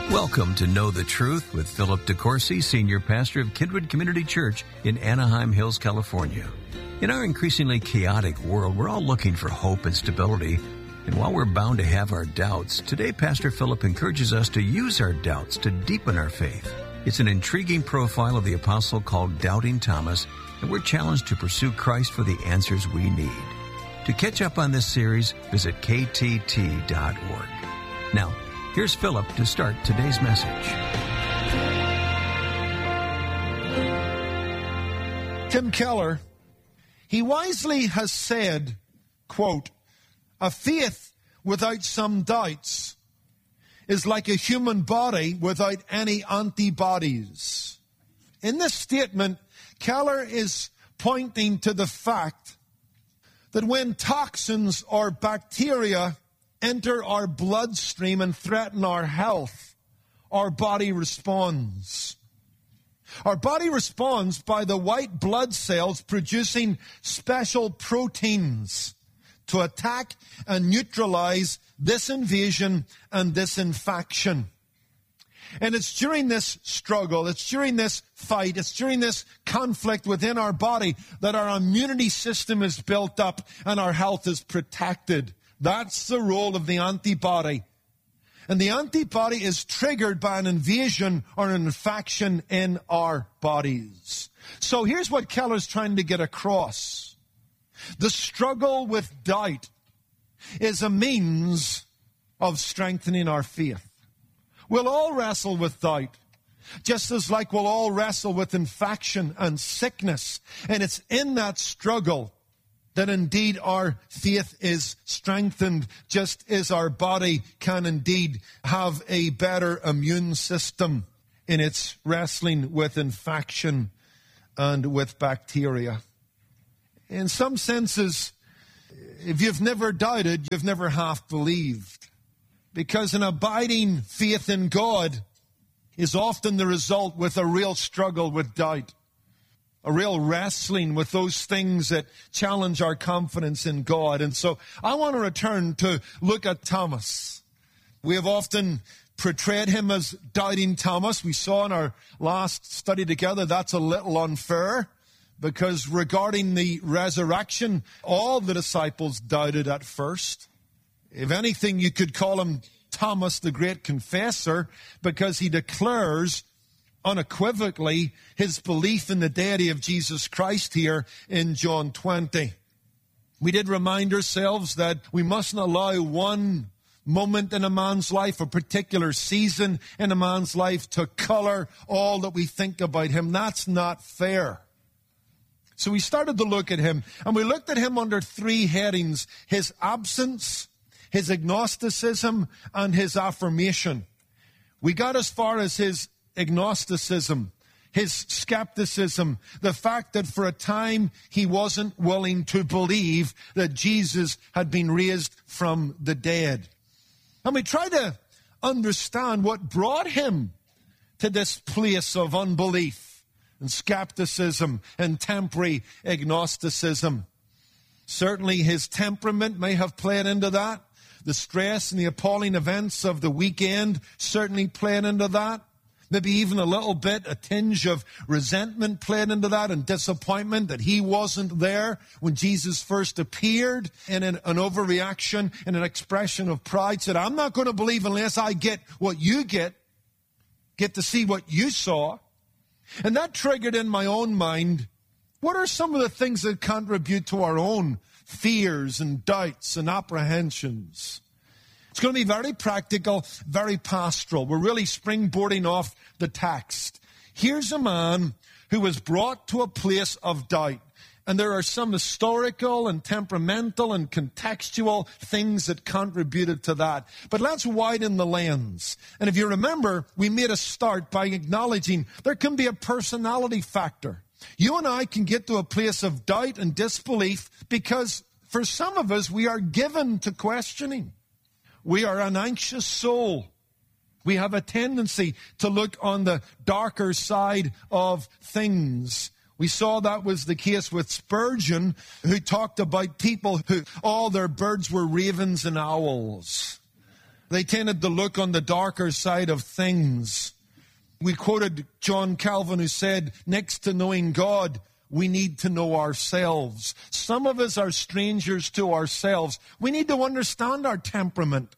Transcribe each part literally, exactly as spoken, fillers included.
Welcome to Know the Truth with Philip DeCourcy, Senior Pastor of Kindred Community Church in Anaheim Hills, California. In our increasingly chaotic world, we're all looking for hope and stability. And while we're bound to have our doubts, today Pastor Philip encourages us to use our doubts to deepen our faith. It's an intriguing profile of the apostle called Doubting Thomas, and we're challenged to pursue Christ for the answers we need. To catch up on this series, visit k t t dot org. Now, here's Philip to start today's message. Tim Keller, he wisely has said, quote, "A faith without some doubts is like a human body without any antibodies." In this statement, Keller is pointing to the fact that when toxins or bacteria enter our bloodstream and threaten our health, our body responds. Our body responds by the white blood cells producing special proteins to attack and neutralize this invasion and this infection. And it's during this struggle, it's during this fight, it's during this conflict within our body that our immunity system is built up and our health is protected. That's the role of the antibody. And the antibody is triggered by an invasion or an infection in our bodies. So here's what Keller's trying to get across. The struggle with doubt is a means of strengthening our faith. We'll all wrestle with doubt, just as like we'll all wrestle with infection and sickness. And it's in that struggle that indeed our faith is strengthened, just as our body can indeed have a better immune system in its wrestling with infection and with bacteria. In some senses, if you've never doubted, you've never half believed. Because an abiding faith in God is often the result with a real struggle with doubt. A real wrestling with those things that challenge our confidence in God. And so I want to return to look at Thomas. We have often portrayed him as Doubting Thomas. We saw in our last study together that's a little unfair, because regarding the resurrection, all the disciples doubted at first. If anything, you could call him Thomas the Great Confessor, because he declares unequivocally his belief in the deity of Jesus Christ here in John twenty. We did remind ourselves that we mustn't allow one moment in a man's life, a particular season in a man's life, to color all that we think about him. That's not fair. So we started to look at him, and we looked at him under three headings: his absence, his agnosticism, and his affirmation. We got as far as his agnosticism, his skepticism, the fact that for a time he wasn't willing to believe that Jesus had been raised from the dead. And we try to understand what brought him to this place of unbelief and skepticism and temporary agnosticism. Certainly his temperament may have played into that. The stress and the appalling events of the weekend certainly played into that. Maybe even a little bit, a tinge of resentment played into that, and disappointment that he wasn't there when Jesus first appeared, and in an overreaction and an expression of pride said, "I'm not going to believe unless I get what you get, get to see what you saw." And that triggered in my own mind, what are some of the things that contribute to our own fears and doubts and apprehensions? It's going to be very practical, very pastoral. We're really springboarding off the text. Here's a man who was brought to a place of doubt. And there are some historical and temperamental and contextual things that contributed to that. But let's widen the lens. And if you remember, we made a start by acknowledging there can be a personality factor. You and I can get to a place of doubt and disbelief because for some of us, we are given to questioning. We are an anxious soul. We have a tendency to look on the darker side of things. We saw that was the case with Spurgeon, who talked about people who all their birds were ravens and owls. They tended to look on the darker side of things. We quoted John Calvin, who said, next to knowing God, we need to know ourselves. Some of us are strangers to ourselves. We need to understand our temperament,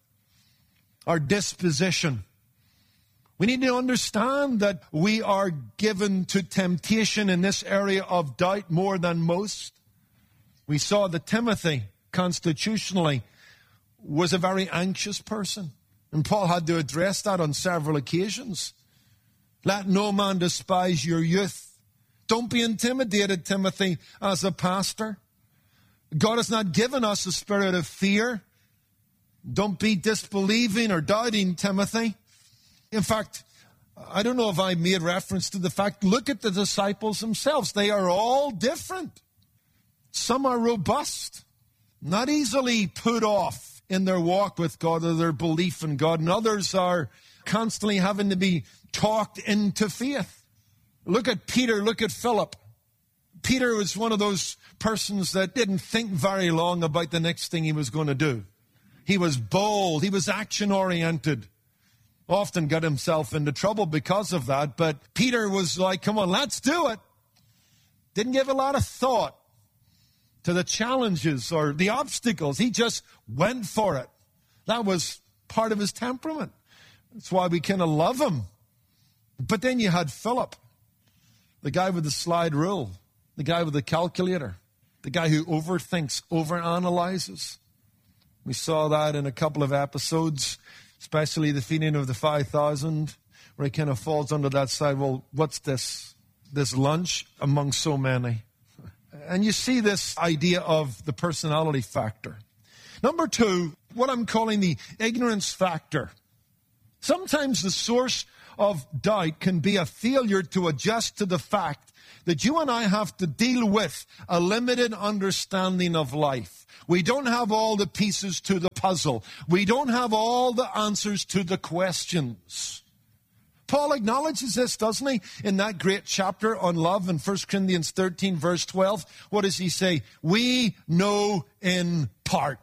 our disposition. We need to understand that we are given to temptation in this area of doubt more than most. We saw that Timothy, constitutionally, was a very anxious person. And Paul had to address that on several occasions. Let no man despise your youth. Don't be intimidated, Timothy, as a pastor. God has not given us a spirit of fear. Don't be disbelieving or doubting, Timothy. In fact, I don't know if I made reference to the fact, look at the disciples themselves. They are all different. Some are robust, not easily put off in their walk with God or their belief in God, and others are constantly having to be talked into faith. Look at Peter, look at Philip. Peter was one of those persons that didn't think very long about the next thing he was going to do. He was bold, he was action-oriented. Often got himself into trouble because of that, but Peter was like, come on, let's do it. Didn't give a lot of thought to the challenges or the obstacles. He just went for it. That was part of his temperament. That's why we kind of love him. But then you had Philip, the guy with the slide rule, the guy with the calculator, the guy who overthinks, overanalyzes. We saw that in a couple of episodes, especially the feeding of the five thousand, where he kind of falls under that side. Well, what's this? This lunch among so many. And you see this idea of the personality factor. Number two, what I'm calling the ignorance factor. Sometimes the source of doubt can be a failure to adjust to the fact that you and I have to deal with a limited understanding of life. We don't have all the pieces to the puzzle. We don't have all the answers to the questions. Paul acknowledges this, doesn't he? In that great chapter on love in First Corinthians thirteen, verse twelve. What does he say? We know in part.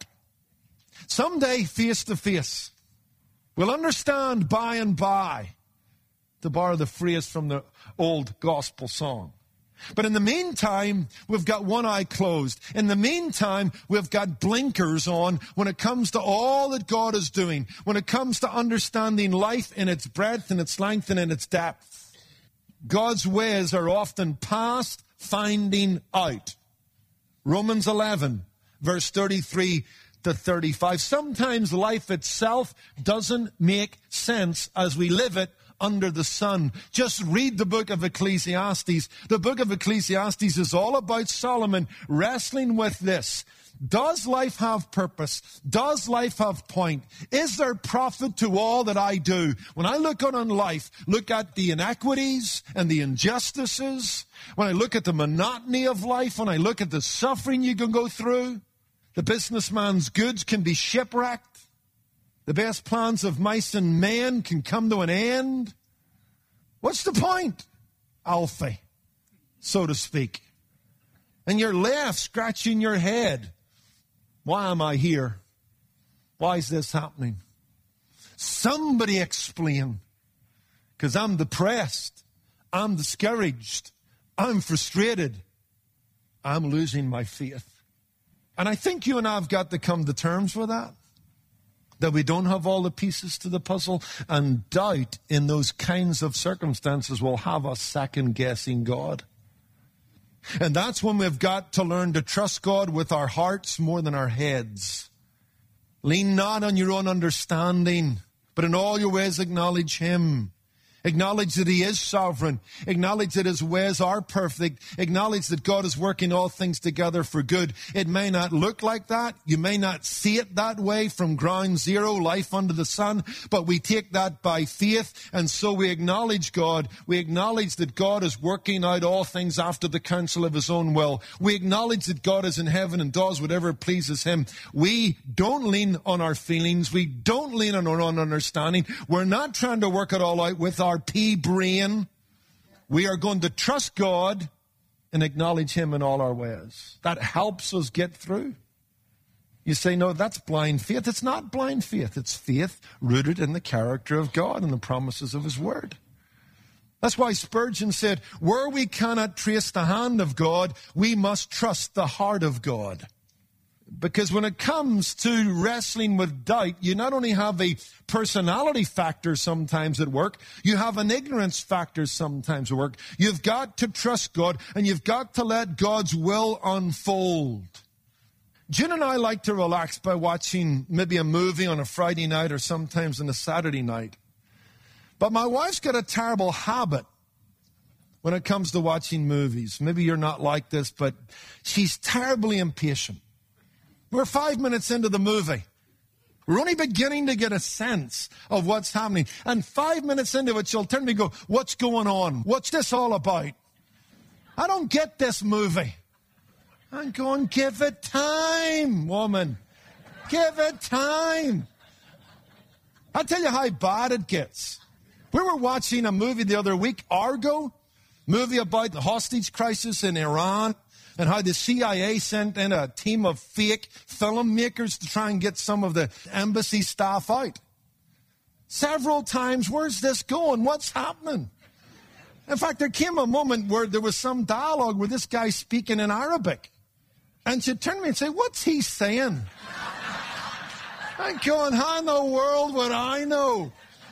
Someday, face to face, we'll understand by and by, to borrow the phrase from the old gospel song. But in the meantime, we've got one eye closed. In the meantime, we've got blinkers on when it comes to all that God is doing, when it comes to understanding life in its breadth and its length and in its depth. God's ways are often past finding out. Romans eleven, verse thirty-three to thirty-five. Sometimes life itself doesn't make sense as we live it under the sun. Just read the book of Ecclesiastes. The book of Ecclesiastes is all about Solomon wrestling with this. Does life have purpose? Does life have point? Is there profit to all that I do? When I look out on life, look at the inequities and the injustices, when I look at the monotony of life, when I look at the suffering you can go through, the businessman's goods can be shipwrecked. The best plans of mice and men can come to an end. What's the point, Alfie, so to speak? And you're left scratching your head. Why am I here? Why is this happening? Somebody explain. Because I'm depressed. I'm discouraged. I'm frustrated. I'm losing my faith. And I think you and I have got to come to terms with that. That we don't have all the pieces to the puzzle, and doubt in those kinds of circumstances will have us second-guessing God. And that's when we've got to learn to trust God with our hearts more than our heads. Lean not on your own understanding, but in all your ways acknowledge Him. Acknowledge that He is sovereign. Acknowledge that His ways are perfect. Acknowledge that God is working all things together for good. It may not look like that. You may not see it that way from ground zero, life under the sun, but we take that by faith, and so we acknowledge God. We acknowledge that God is working out all things after the counsel of His own will. We acknowledge that God is in heaven and does whatever pleases Him. We don't lean on our feelings. We don't lean on our own understanding. We're not trying to work it all out with our pea brain. We are going to trust God and acknowledge Him in all our ways. That helps us get through. You say, no, that's blind faith. It's not blind faith. It's faith rooted in the character of God and the promises of his word. That's why Spurgeon said, where we cannot trace the hand of God, we must trust the heart of God. Because when it comes to wrestling with doubt, you not only have a personality factor sometimes at work, you have an ignorance factor sometimes at work. You've got to trust God, and you've got to let God's will unfold. June and I like to relax by watching maybe a movie on a Friday night or sometimes on a Saturday night. But my wife's got a terrible habit when it comes to watching movies. Maybe you're not like this, but she's terribly impatient. We're five minutes into the movie. We're only beginning to get a sense of what's happening. And five minutes into it, she'll turn to me and go, what's going on? What's this all about? I don't get this movie. I'm going, give it time, woman. Give it time. I'll tell you how bad it gets. We were watching a movie the other week, Argo, movie about the hostage crisis in Iran, and how the C I A sent in a team of fake filmmakers to try and get some of the embassy staff out. Several times, where's this going? What's happening? In fact, there came a moment where there was some dialogue with this guy speaking in Arabic. And she turned to me and said, what's he saying? I'm going, how in the world would I know?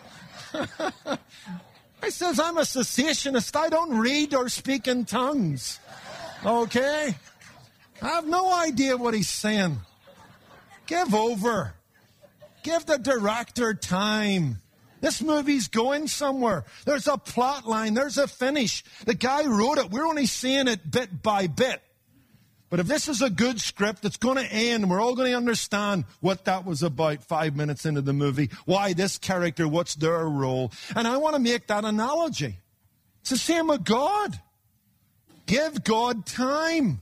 I says, I'm a cessationist. I don't read or speak in tongues. Okay? I have no idea what he's saying. Give over. Give the director time. This movie's going somewhere. There's a plot line. There's a finish. The guy wrote it. We're only seeing it bit by bit. But if this is a good script, it's going to end. We're all going to understand what that was about five minutes into the movie. Why this character, what's their role. And I want to make that analogy. It's the same with God. Give God time.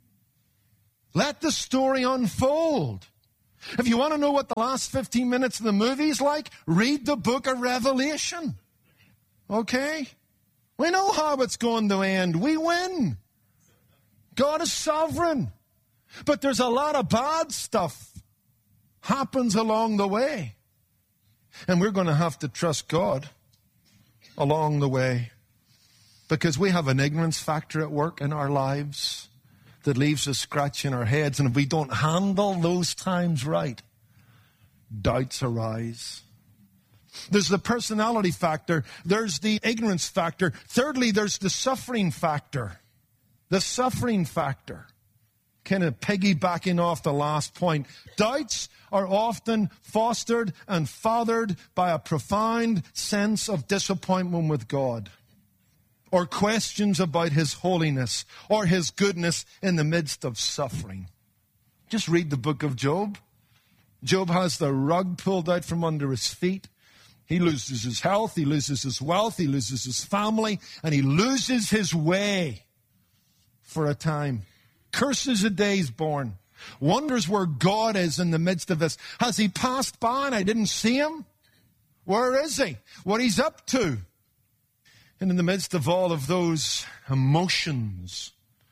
Let the story unfold. If you want to know what the last fifteen minutes of the movie is like, read the book of Revelation. Okay? We know how it's going to end. We win. God is sovereign. But there's a lot of bad stuff happens along the way. And we're going to have to trust God along the way. Because we have an ignorance factor at work in our lives that leaves us scratching our heads. And if we don't handle those times right, doubts arise. There's the personality factor. There's the ignorance factor. Thirdly, there's the suffering factor. The suffering factor. Kind of piggybacking off the last point. Doubts are often fostered and fathered by a profound sense of disappointment with God, or questions about his holiness or his goodness in the midst of suffering. Just read the book of Job. Job has the rug pulled out from under his feet. He loses his health, he loses his wealth, he loses his family, and he loses his way for a time. Curses a day he's born. Wonders where God is in the midst of this. Has he passed by and I didn't see him? Where is he? What he's up to? And in the midst of all of those emotions,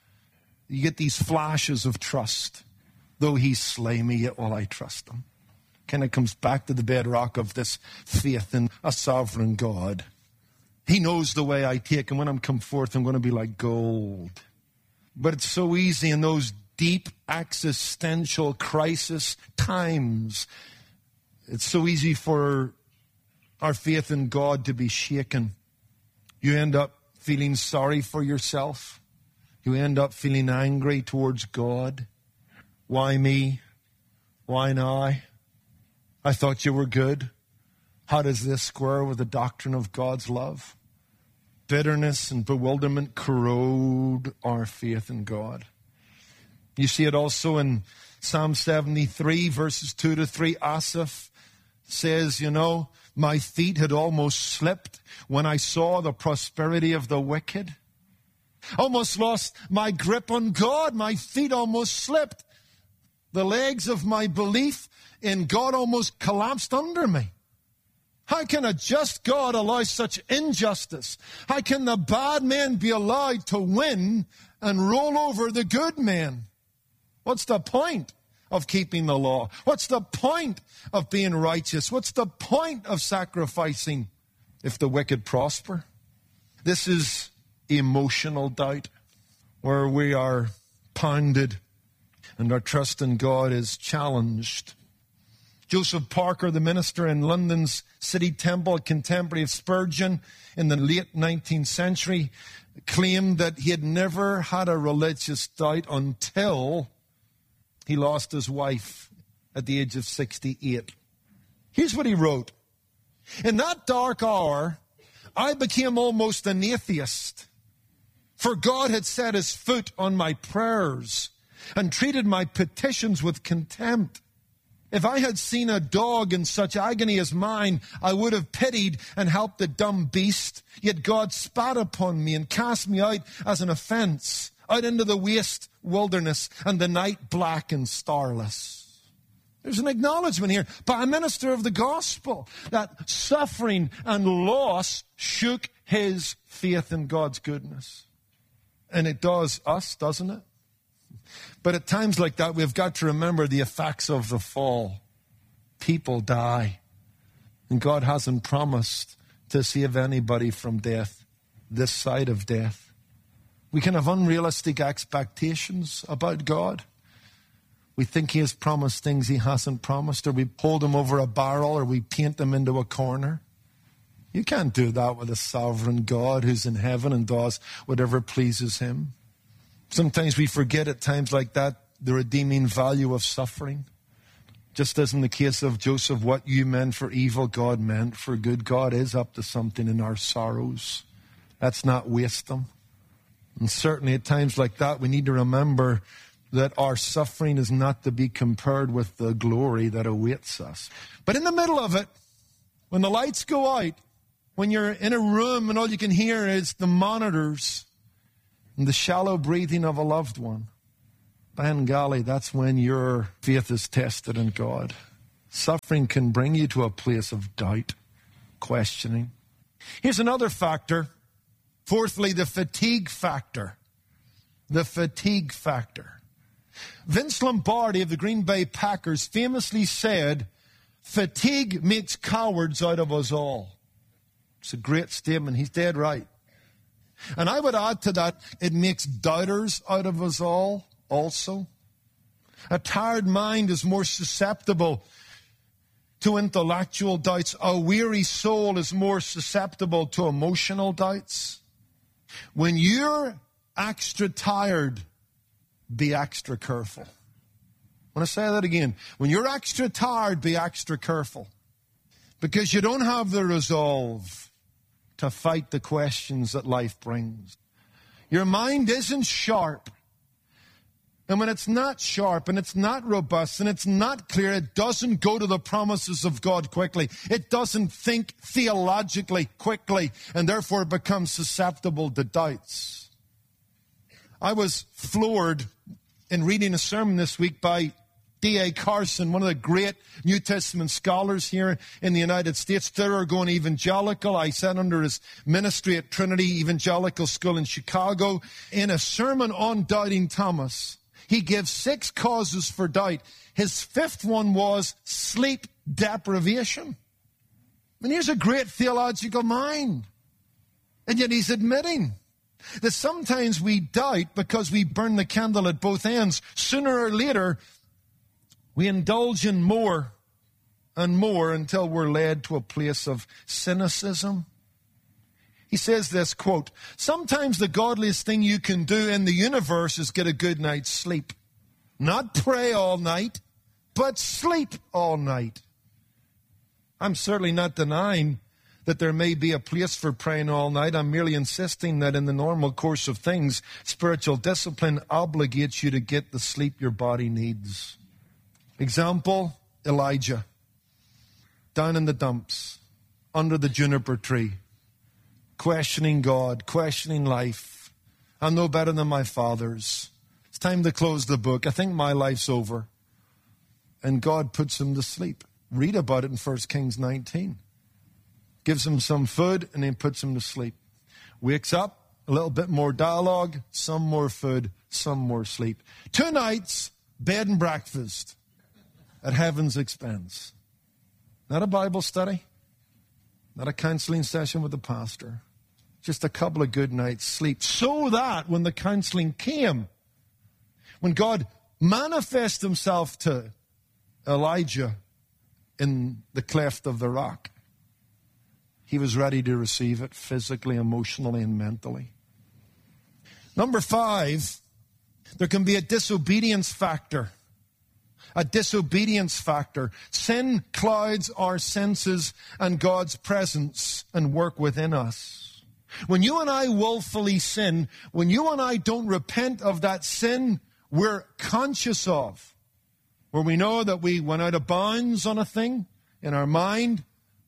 you get these flashes of trust. Though he slay me, yet will I trust him. Kind of comes back to the bedrock of this faith in a sovereign God. He knows the way I take, and when I'm come forth, I'm going to be like gold. But it's so easy in those deep existential crisis times. It's so easy for our faith in God to be shaken. You end up feeling sorry for yourself. You end up feeling angry towards God. Why me? Why now? I thought you were good. How does this square with the doctrine of God's love? Bitterness and bewilderment corrode our faith in God. You see it also in Psalm seventy-three, verses two to three. Asaph says, you know, my feet had almost slipped when I saw the prosperity of the wicked. Almost lost my grip on God. My feet almost slipped. The legs of my belief in God almost collapsed under me. How can a just God allow such injustice? How can the bad man be allowed to win and roll over the good man? What's the point of keeping the law? What's the point of being righteous? What's the point of sacrificing if the wicked prosper? This is emotional doubt, where we are pounded and our trust in God is challenged. Joseph Parker, the minister in London's City Temple, a contemporary of Spurgeon in the late nineteenth century, claimed that he had never had a religious doubt until he lost his wife at the age of sixty-eight. Here's what he wrote. In that dark hour, I became almost an atheist, for God had set his foot on my prayers and treated my petitions with contempt. If I had seen a dog in such agony as mine, I would have pitied and helped the dumb beast. Yet God spat upon me and cast me out as an offense, out into the waste wilderness and the night black and starless. There's an acknowledgement here by a minister of the gospel that suffering and loss shook his faith in God's goodness. And it does us, doesn't it? But at times like that, we've got to remember the effects of the fall. People die. And God hasn't promised to save anybody from death, this side of death. We can have unrealistic expectations about God. We think he has promised things he hasn't promised, or we hold him over a barrel, or we paint him into a corner. You can't do that with a sovereign God who's in heaven and does whatever pleases him. Sometimes we forget at times like that the redeeming value of suffering. Just as in the case of Joseph, what you meant for evil, God meant for good. God is up to something in our sorrows. Let's not waste them. And certainly at times like that, we need to remember that our suffering is not to be compared with the glory that awaits us. But in the middle of it, when the lights go out, when you're in a room and all you can hear is the monitors and the shallow breathing of a loved one, by and golly, that's when your faith is tested in God. Suffering can bring you to a place of doubt, questioning. Here's another factor. Fourthly, the fatigue factor. The fatigue factor. Vince Lombardi of the Green Bay Packers famously said, "Fatigue makes cowards out of us all." It's a great statement. He's dead right. And I would add to that, it makes doubters out of us all also. A tired mind is more susceptible to intellectual doubts. A weary soul is more susceptible to emotional doubts. When you're extra tired, be extra careful. I want to say that again. When you're extra tired, be extra careful. Because you don't have the resolve to fight the questions that life brings. Your mind isn't sharp. And when it's not sharp and it's not robust and it's not clear, it doesn't go to the promises of God quickly. It doesn't think theologically quickly, and therefore it becomes susceptible to doubts. I was floored in reading a sermon this week by D A Carson, one of the great New Testament scholars here in the United States, thoroughgoing evangelical. I sat under his ministry at Trinity Evangelical School in Chicago. In a sermon on doubting Thomas, he gives six causes for doubt. His fifth one was sleep deprivation. And here's a great theological mind. And yet he's admitting that sometimes we doubt because we burn the candle at both ends. Sooner or later, we indulge in more and more until we're led to a place of cynicism. He says this, quote, "Sometimes the godliest thing you can do in the universe is get a good night's sleep. Not pray all night, but sleep all night." I'm certainly not denying that there may be a place for praying all night. I'm merely insisting that in the normal course of things, spiritual discipline obligates you to get the sleep your body needs. Example, Elijah, down in the dumps, under the juniper tree, questioning God, questioning life. I'm no better than my fathers. It's time to close the book. I think my life's over. And God puts him to sleep. Read about it in First Kings nineteen. Gives him some food and then puts him to sleep. Wakes up, a little bit more dialogue, some more food, some more sleep. Two nights, bed and breakfast. at heaven's expense. Not a Bible study, not a counseling session with the pastor, just a couple of good nights' sleep, so that when the counseling came, when God manifested himself to Elijah in the cleft of the rock, he was ready to receive it physically, emotionally, and mentally. Number five, there can be a disobedience factor. A disobedience factor. Sin clouds our senses and God's presence and work within us. When you and I willfully sin, when you and I don't repent of that sin we're conscious of, where we know that we went out of bounds on a thing in our mind,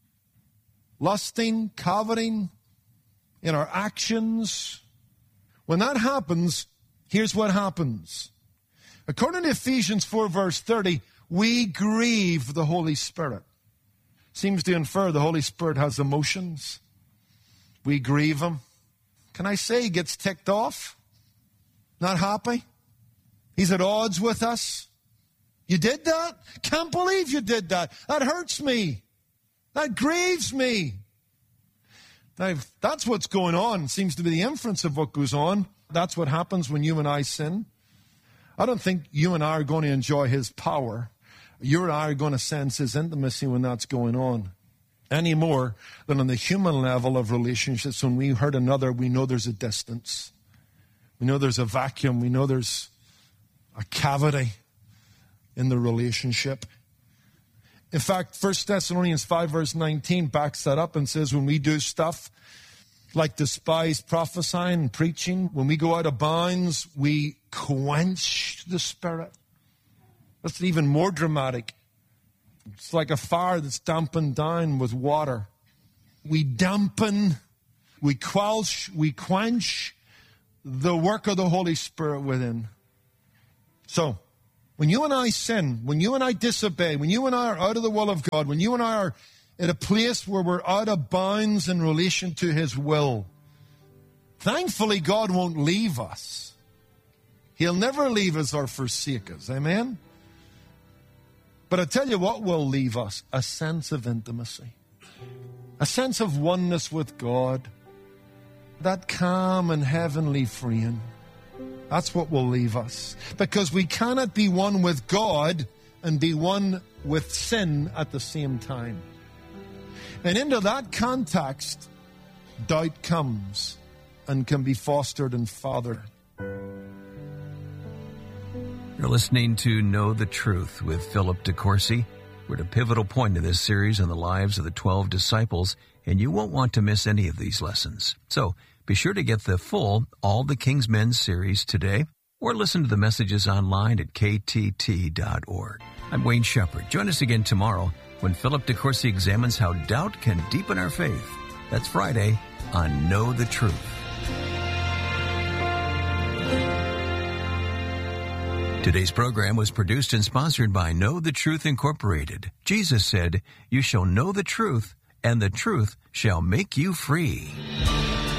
lusting, coveting, in our actions. When that happens, here's what happens. According to Ephesians four, verse thirty, we grieve the Holy Spirit. Seems to infer the Holy Spirit has emotions. We grieve him. Can I say he gets ticked off? Not happy? He's at odds with us. You did that? Can't believe you did that. That hurts me. That grieves me. Now, that's what's going on. Seems to be the inference of what goes on. That's what happens when you and I sin. I don't think you and I are going to enjoy his power. You and I are going to sense his intimacy when that's going on. Any more than on the human level of relationships. When we hurt another, we know there's a distance. We know there's a vacuum. We know there's a cavity in the relationship. In fact, First Thessalonians five, verse nineteen backs that up and says when we do stuff like despise prophesying and preaching, when we go out of bounds, we quench the Spirit. That's even more dramatic. It's like a fire that's dampened down with water. We dampen, we quench, we quench the work of the Holy Spirit within. So, when you and I sin, when you and I disobey, when you and I are out of the will of God, when you and I are at a place where we're out of bounds in relation to his will, thankfully God won't leave us. He'll never leave us or forsake us. Amen? But I tell you what will leave us, a sense of intimacy, a sense of oneness with God, that calm and heavenly freeing. That's what will leave us. Because we cannot be one with God and be one with sin at the same time. And into that context, doubt comes and can be fostered and fathered. You're listening to Know the Truth with Philip DeCourcy. We're at a pivotal point in this series in the lives of the twelve disciples, and you won't want to miss any of these lessons. So, be sure to get the full All the King's Men series today, or listen to the messages online at k t t dot org. I'm Wayne Shepherd. Join us again tomorrow when Philip DeCourcy examines how doubt can deepen our faith. That's Friday on Know the Truth. Today's program was produced and sponsored by Know the Truth Incorporated. Jesus said, "You shall know the truth, and the truth shall make you free."